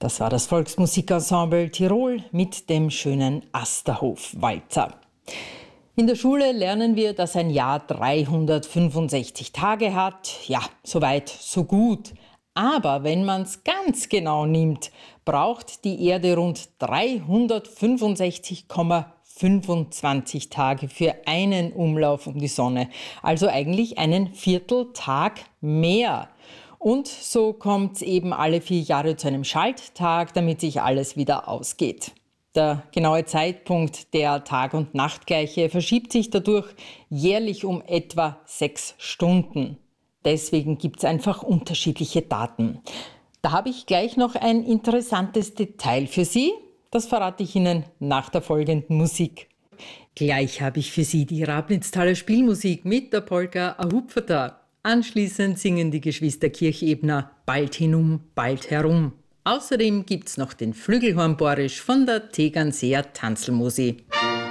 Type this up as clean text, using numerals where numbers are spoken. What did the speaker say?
Das war das Volksmusikensemble Tirol mit dem schönen Asterhof-Walzer. In der Schule lernen wir, dass ein Jahr 365 Tage hat. Ja, soweit, so gut. Aber wenn man es ganz genau nimmt, braucht die Erde rund 365,25 Tage für einen Umlauf um die Sonne. Also eigentlich einen Vierteltag mehr. Und so kommt es eben alle 4 Jahre zu einem Schalttag, damit sich alles wieder ausgeht. Der genaue Zeitpunkt der Tag- und Nachtgleiche verschiebt sich dadurch jährlich um etwa 6 Stunden. Deswegen gibt es einfach unterschiedliche Daten. Da habe ich gleich noch ein interessantes Detail für Sie. Das verrate ich Ihnen nach der folgenden Musik. Gleich habe ich für Sie die Rabnitztaler Spielmusik mit der Polka A Hupferta. Anschließend singen die Geschwister Kirchebner Bald hinum, bald herum. Außerdem gibt's noch den Flügelhornborisch von der Tegernseer Tanzlmusi.